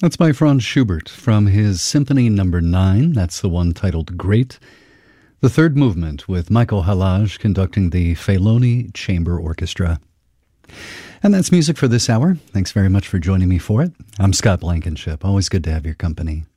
That's by Franz Schubert from his Symphony Number 9. That's the one titled Great. The third movement with Michael Halage conducting the Feloni Chamber Orchestra. And that's music for this hour. Thanks very much for joining me for it. I'm Scott Blankenship. Always good to have your company.